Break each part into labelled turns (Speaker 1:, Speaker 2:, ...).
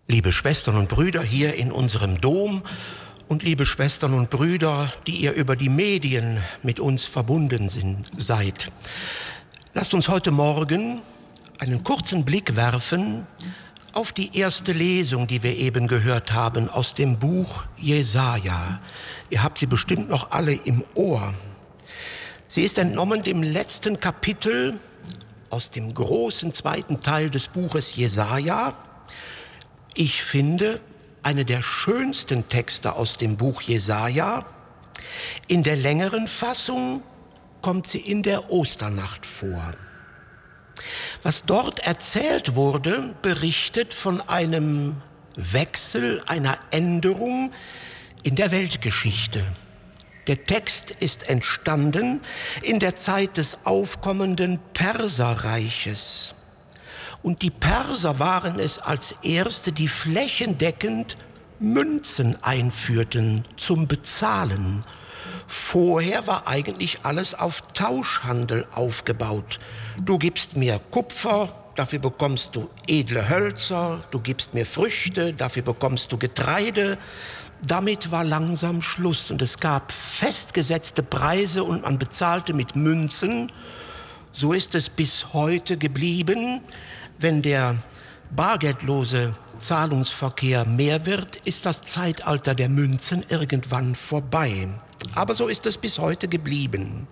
Speaker 1: Liebe Schwestern und Brüder hier in unserem Dom und liebe Schwestern und Brüder, die ihr über die Medien mit uns verbunden seid. Lasst uns heute Morgen einen kurzen Blick werfen auf die erste Lesung, die wir eben gehört haben aus dem Buch Jesaja. Ihr habt sie bestimmt noch alle im Ohr. Sie ist entnommen dem letzten Kapitel aus dem großen zweiten Teil des Buches Jesaja. Ich finde, eine der schönsten Texte aus dem Buch Jesaja. In der längeren Fassung kommt sie in der Osternacht vor. Was dort erzählt wurde, berichtet von einem Wechsel, einer Änderung in der Weltgeschichte. Der Text ist entstanden in der Zeit des aufkommenden Perserreiches. Und die Perser waren es als Erste, die flächendeckend Münzen einführten zum Bezahlen. Vorher war eigentlich alles auf Tauschhandel aufgebaut. Du gibst mir Kupfer, dafür bekommst du edle Hölzer, du gibst mir Früchte, dafür bekommst du Getreide. Damit war langsam Schluss und es gab festgesetzte Preise und man bezahlte mit Münzen. So ist es bis heute geblieben. Wenn der bargeldlose Zahlungsverkehr mehr wird, ist das Zeitalter der Münzen irgendwann vorbei. Aber so ist es bis heute geblieben.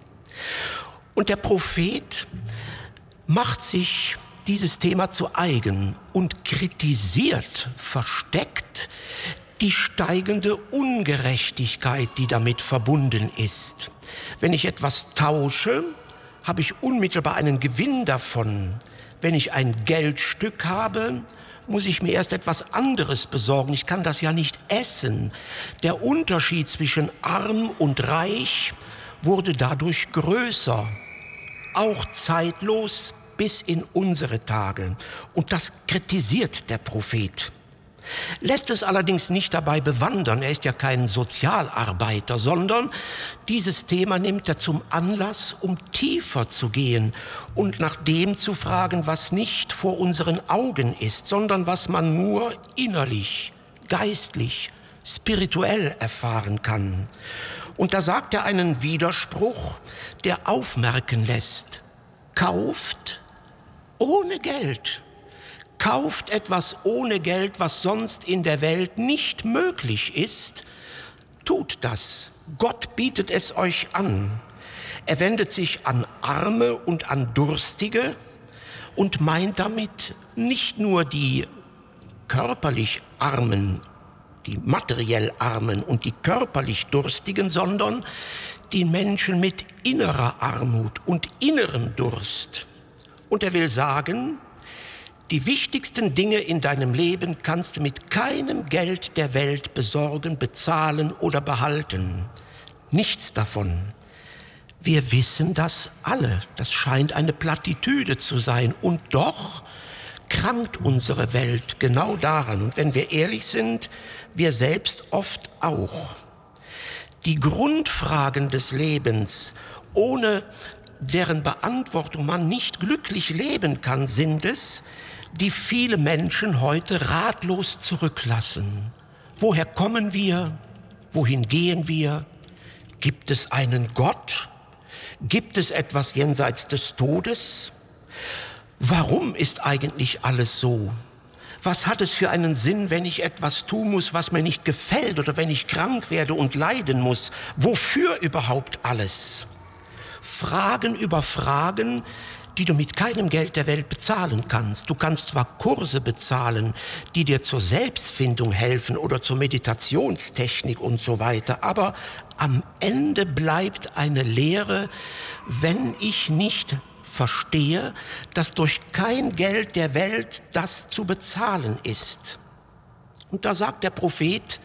Speaker 1: Und der Prophet macht sich dieses Thema zu eigen und kritisiert versteckt die steigende Ungerechtigkeit, die damit verbunden ist. Wenn ich etwas tausche, habe ich unmittelbar einen Gewinn davon. Wenn ich ein Geldstück habe, muss ich mir erst etwas anderes besorgen. Ich kann das ja nicht essen. Der Unterschied zwischen arm und reich wurde dadurch größer, auch zeitlos bis in unsere Tage. Und das kritisiert der Prophet. Lässt es allerdings nicht dabei bewandern, er ist ja kein Sozialarbeiter, sondern dieses Thema nimmt er zum Anlass, um tiefer zu gehen und nach dem zu fragen, was nicht vor unseren Augen ist, sondern was man nur innerlich, geistlich, spirituell erfahren kann. Und da sagt er einen Widerspruch, der aufmerken lässt: Kauft ohne Geld. Kauft etwas ohne Geld, was sonst in der Welt nicht möglich ist. Tut das. Gott bietet es euch an. Er wendet sich an Arme und an Durstige und meint damit nicht nur die körperlich Armen, die materiell Armen und die körperlich Durstigen, sondern die Menschen mit innerer Armut und innerem Durst. Und er will sagen, die wichtigsten Dinge in deinem Leben kannst du mit keinem Geld der Welt besorgen, bezahlen oder behalten. Nichts davon. Wir wissen das alle. Das scheint eine Plattitüde zu sein. Und doch krankt unsere Welt genau daran. Und wenn wir ehrlich sind, wir selbst oft auch. Die Grundfragen des Lebens, ohne deren Beantwortung man nicht glücklich leben kann, sind es, die viele Menschen heute ratlos zurücklassen. Woher kommen wir? Wohin gehen wir? Gibt es einen Gott? Gibt es etwas jenseits des Todes? Warum ist eigentlich alles so? Was hat es für einen Sinn, wenn ich etwas tun muss, was mir nicht gefällt, oder wenn ich krank werde und leiden muss? Wofür überhaupt alles? Fragen über Fragen, die du mit keinem Geld der Welt bezahlen kannst. Du kannst zwar Kurse bezahlen, die dir zur Selbstfindung helfen oder zur Meditationstechnik und so weiter, aber am Ende bleibt eine Lehre, wenn ich nicht verstehe, dass durch kein Geld der Welt das zu bezahlen ist. Und da sagt der Prophet: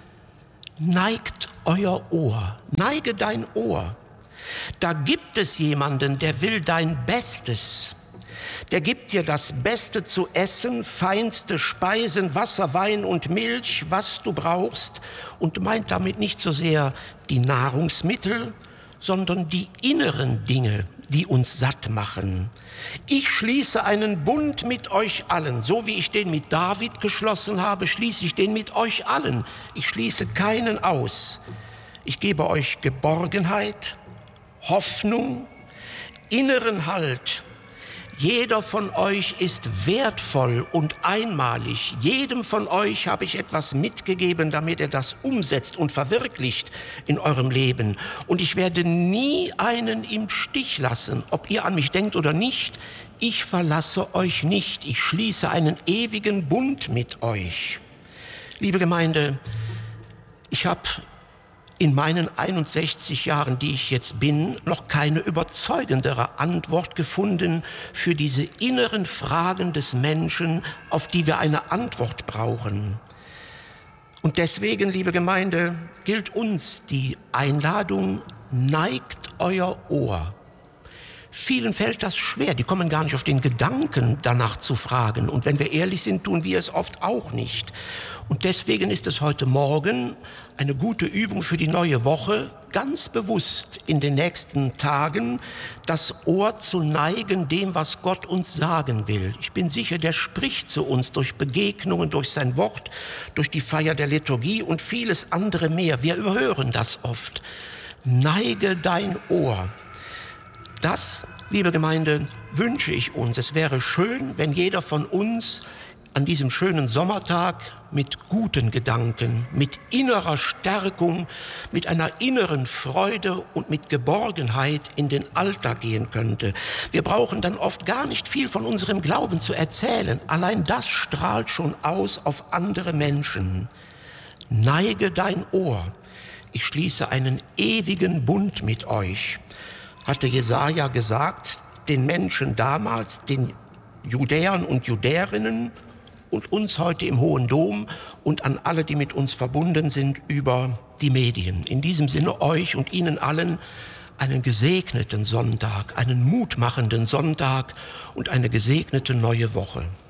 Speaker 1: Neigt euer Ohr, neige dein Ohr. Da gibt es jemanden, der will dein Bestes. Der gibt dir das Beste zu essen, feinste Speisen, Wasser, Wein und Milch, was du brauchst, und meint damit nicht so sehr die Nahrungsmittel, sondern die inneren Dinge, die uns satt machen. Ich schließe einen Bund mit euch allen. So wie ich den mit David geschlossen habe, schließe ich den mit euch allen. Ich schließe keinen aus. Ich gebe euch Geborgenheit, Hoffnung, inneren Halt. Jeder von euch ist wertvoll und einmalig. Jedem von euch habe ich etwas mitgegeben, damit er das umsetzt und verwirklicht in eurem Leben. Und ich werde nie einen im Stich lassen, ob ihr an mich denkt oder nicht. Ich verlasse euch nicht. Ich schließe einen ewigen Bund mit euch. Liebe Gemeinde, ich habe in meinen 61 Jahren, die ich jetzt bin, noch keine überzeugendere Antwort gefunden für diese inneren Fragen des Menschen, auf die wir eine Antwort brauchen. Und deswegen, liebe Gemeinde, gilt uns die Einladung: neigt euer Ohr. Vielen fällt das schwer, die kommen gar nicht auf den Gedanken, danach zu fragen. Und wenn wir ehrlich sind, tun wir es oft auch nicht. Und deswegen ist es heute Morgen eine gute Übung für die neue Woche, ganz bewusst in den nächsten Tagen das Ohr zu neigen dem, was Gott uns sagen will. Ich bin sicher, der spricht zu uns durch Begegnungen, durch sein Wort, durch die Feier der Liturgie und vieles andere mehr. Wir überhören das oft. Neige dein Ohr. Das, liebe Gemeinde, wünsche ich uns. Es wäre schön, wenn jeder von uns an diesem schönen Sommertag mit guten Gedanken, mit innerer Stärkung, mit einer inneren Freude und mit Geborgenheit in den Alltag gehen könnte. Wir brauchen dann oft gar nicht viel von unserem Glauben zu erzählen. Allein das strahlt schon aus auf andere Menschen. Neige dein Ohr. Ich schließe einen ewigen Bund mit euch. Hatte Jesaja gesagt, den Menschen damals, den Judäern und Judäerinnen und uns heute im Hohen Dom und an alle, die mit uns verbunden sind über die Medien. In diesem Sinne euch und Ihnen allen einen gesegneten Sonntag, einen mutmachenden Sonntag und eine gesegnete neue Woche.